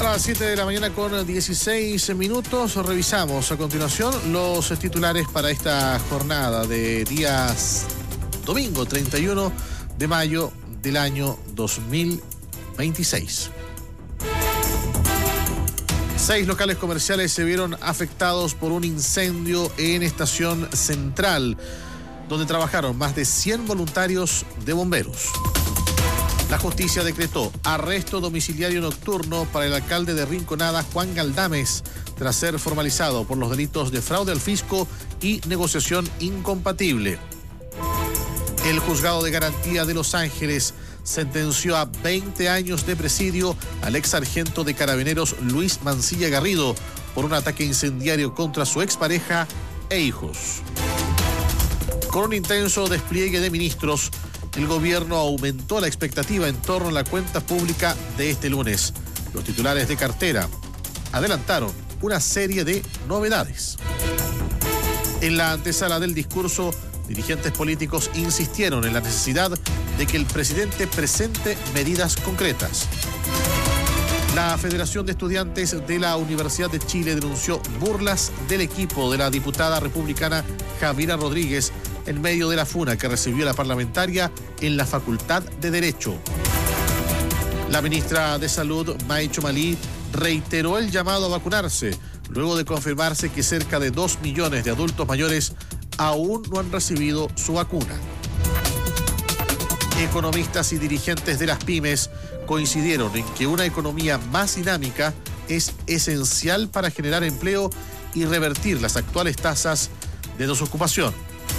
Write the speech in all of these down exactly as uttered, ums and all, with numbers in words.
A las siete de la mañana con dieciséis minutos revisamos a continuación los titulares para esta jornada de días domingo treinta y uno de mayo del año dos mil veintiséis. Seis locales comerciales se vieron afectados por un incendio en Estación Central, donde trabajaron más de cien voluntarios de bomberos. La justicia decretó arresto domiciliario nocturno para el alcalde de Rinconada, Juan Galdames, tras ser formalizado por los delitos de fraude al fisco y negociación incompatible. El juzgado de garantía de Los Ángeles sentenció a veinte años de presidio al ex sargento de carabineros Luis Mancilla Garrido por un ataque incendiario contra su expareja e hijos. Con un intenso despliegue de ministros, el gobierno aumentó la expectativa en torno a la cuenta pública de este lunes. Los titulares de cartera adelantaron una serie de novedades. En la antesala del discurso, dirigentes políticos insistieron en la necesidad de que el presidente presente medidas concretas. La Federación de Estudiantes de la Universidad de Chile denunció burlas del equipo de la diputada republicana Javiera Rodríguez en medio de la funa que recibió la parlamentaria en la Facultad de Derecho. La ministra de Salud, May Chomalí, reiteró el llamado a vacunarse, luego de confirmarse que cerca de dos millones de adultos mayores aún no han recibido su vacuna. Economistas y dirigentes de las pymes coincidieron en que una economía más dinámica es esencial para generar empleo y revertir las actuales tasas de desocupación.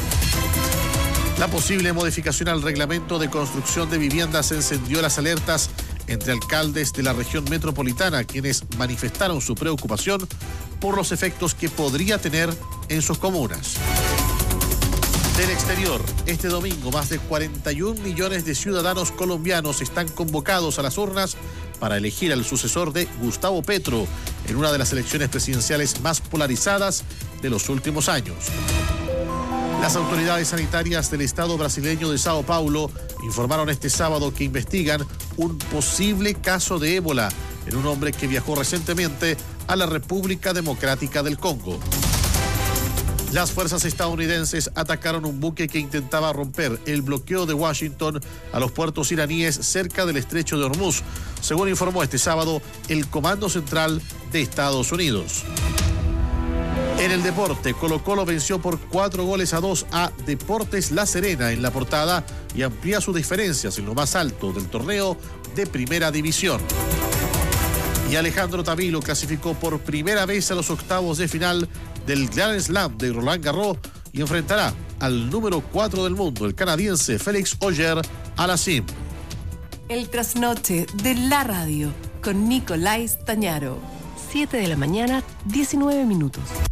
La posible modificación al reglamento de construcción de viviendas encendió las alertas entre alcaldes de la región metropolitana, quienes manifestaron su preocupación por los efectos que podría tener en sus comunas. Del exterior, este domingo más de cuarenta y un millones de ciudadanos colombianos están convocados a las urnas para elegir al sucesor de Gustavo Petro en una de las elecciones presidenciales más polarizadas de los últimos años. Las autoridades sanitarias del estado brasileño de Sao Paulo informaron este sábado que investigan un posible caso de ébola en un hombre que viajó recientemente a la República Democrática del Congo. Las fuerzas estadounidenses atacaron un buque que intentaba romper el bloqueo de Washington a los puertos iraníes cerca del estrecho de Hormuz, según informó este sábado el Comando Central de Estados Unidos. En el deporte, Colo-Colo venció por cuatro goles a dos a Deportes La Serena en la Portada y amplía sus diferencias en lo más alto del torneo de Primera División. Y Alejandro Tavilo clasificó por primera vez a los octavos de final del Grand Slam de Roland Garros y enfrentará al número cuatro del mundo, el canadiense Félix Auger-Aliassime. El trasnoche de la radio con Nicolás Tañaro. siete de la mañana, diecinueve minutos.